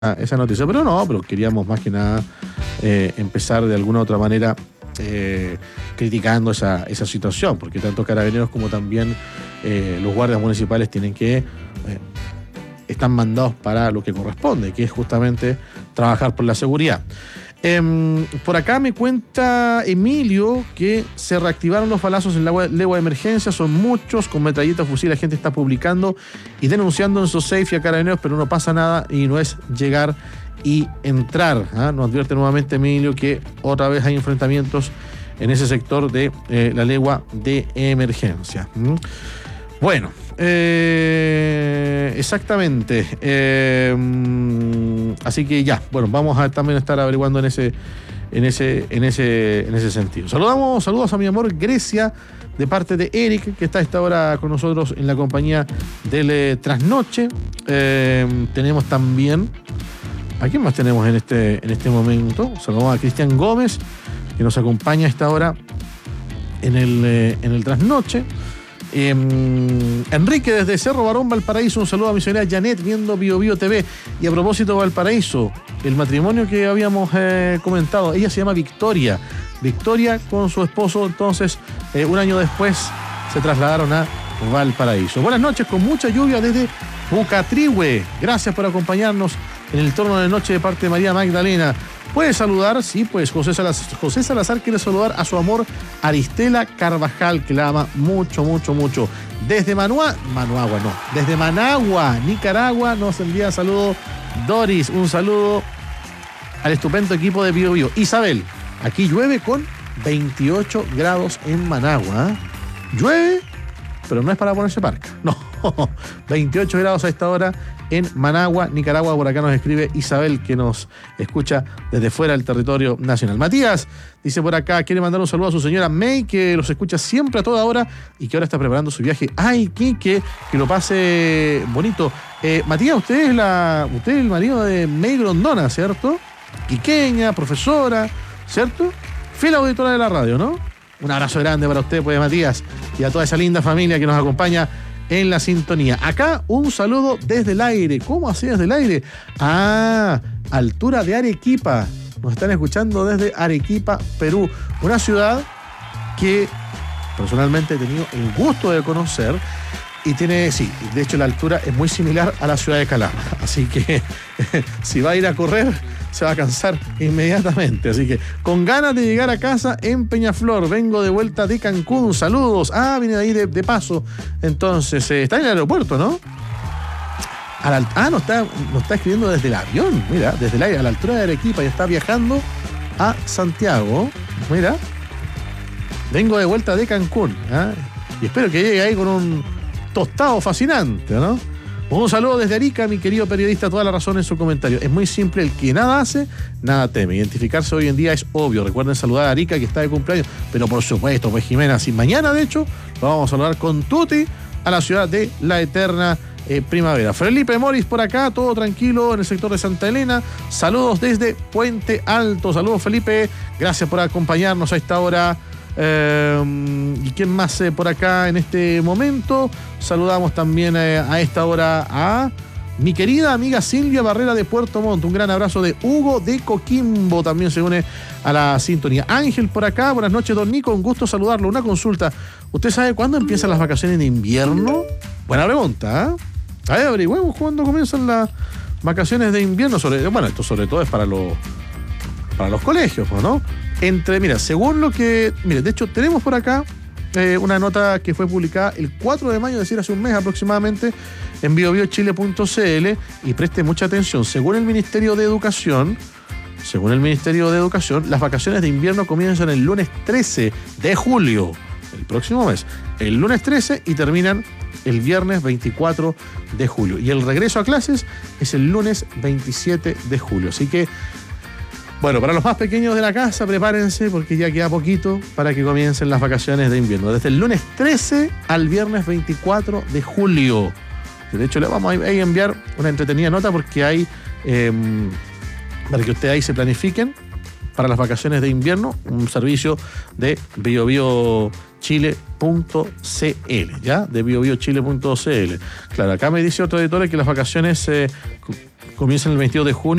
esa noticia, pero queríamos más que nada empezar de alguna u otra manera criticando esa situación, porque tanto Carabineros como también los guardias municipales están mandados para lo que corresponde, que es justamente trabajar por la seguridad. Por acá me cuenta Emilio que se reactivaron los balazos en la legua de emergencia, son muchos, con metralletas, fusil, la gente está publicando y denunciando en SOSAFE y a Carabineros, pero no pasa nada y no es llegar y entrar. Nos advierte nuevamente Emilio que otra vez hay enfrentamientos en ese sector de la legua de emergencia. Bueno, exactamente. Así que ya, bueno, vamos a también estar averiguando en ese sentido. Saludos a mi amor Grecia, de parte de Eric, que está a esta hora con nosotros en la compañía del Trasnoche. Tenemos también, ¿a quién más tenemos en este momento? Saludamos a Cristian Gómez, que nos acompaña a esta hora en el Trasnoche. Enrique desde Cerro Barón, Valparaíso, un saludo a mi señora Janet viendo Bio Bio TV. Y a propósito de Valparaíso, el matrimonio que habíamos comentado, ella se llama Victoria con su esposo, entonces un año después se trasladaron a Valparaíso. Buenas noches, con mucha lluvia desde Pucatrihue, gracias por acompañarnos en el turno de noche de parte de María Magdalena. Puede saludar, sí, pues José Salazar quiere saludar a su amor Aristela Carvajal, que la ama mucho, mucho, mucho. Desde desde Managua, Nicaragua, nos envía saludo Doris. Un saludo al estupendo equipo de Bio Bio. Isabel, aquí llueve con 28 grados en Managua. Llueve, pero no es para ponerse parca, no. 28 grados a esta hora en Managua, Nicaragua. Por acá nos escribe Isabel, que nos escucha desde fuera del territorio nacional. Matías dice por acá, quiere mandar un saludo a su señora May, que los escucha siempre a toda hora y que ahora está preparando su viaje. Ay, Quique, que lo pase bonito. Matías, usted es el marido de May Grondona, ¿cierto? Quiqueña, profesora, ¿cierto? Fiel auditora de la radio, ¿no? Un abrazo grande para usted, pues, Matías, y a toda esa linda familia que nos acompaña en la sintonía. Acá un saludo desde el aire. ¿Cómo así desde el aire? Altura de Arequipa. Nos están escuchando desde Arequipa, Perú. Una ciudad que personalmente he tenido el gusto de conocer y tiene, sí, de hecho la altura es muy similar a la ciudad de Calama. Así que si va a ir a correr, se va a cansar inmediatamente. Así que con ganas de llegar a casa en Peñaflor. Vengo de vuelta de Cancún. Saludos. Viene de ahí de paso. Entonces, está en el aeropuerto, ¿no? Nos está escribiendo desde el avión. Mira, desde el aire, a la altura de Arequipa, y está viajando a Santiago. Mira. Vengo de vuelta de Cancún. Y espero que llegue ahí con un tostado fascinante, ¿no? Un saludo desde Arica, mi querido periodista, toda la razón en su comentario. Es muy simple, el que nada hace, nada teme. Identificarse hoy en día es obvio. Recuerden saludar a Arica, que está de cumpleaños. Pero por supuesto, pues Jimena, si mañana de hecho, lo vamos a saludar con tutti a la ciudad de la eterna primavera. Felipe Moris por acá, todo tranquilo en el sector de Santa Elena. Saludos desde Puente Alto. Saludos, Felipe. Gracias por acompañarnos a esta hora. ¿Y quién más por acá en este momento? Saludamos también a esta hora a mi querida amiga Silvia Barrera de Puerto Montt. Un gran abrazo de Hugo de Coquimbo, también se une a la sintonía. Ángel por acá, buenas noches, don Nico, un gusto saludarlo. Una consulta, ¿usted sabe cuándo empiezan las vacaciones de invierno? Buena pregunta, A ver, averigüemos cuándo comienzan las vacaciones de invierno. Esto sobre todo es para los colegios, ¿no? De hecho, tenemos por acá una nota que fue publicada el 4 de mayo, es decir, hace un mes aproximadamente, en biobiochile.cl, y preste mucha atención. Según el Ministerio de Educación, las vacaciones de invierno comienzan el lunes 13 de julio, el próximo mes, el lunes 13, y terminan el viernes 24 de julio. Y el regreso a clases es el lunes 27 de julio. Así que, bueno, para los más pequeños de la casa, prepárense porque ya queda poquito para que comiencen las vacaciones de invierno. Desde el lunes 13 al viernes 24 de julio. De hecho, le vamos a enviar una entretenida nota porque hay, para que ustedes ahí se planifiquen para las vacaciones de invierno, un servicio de biobiochile.cl, ¿ya? De biobiochile.cl. Claro, acá me dice otro editor que las vacaciones comienzan el 22 de junio.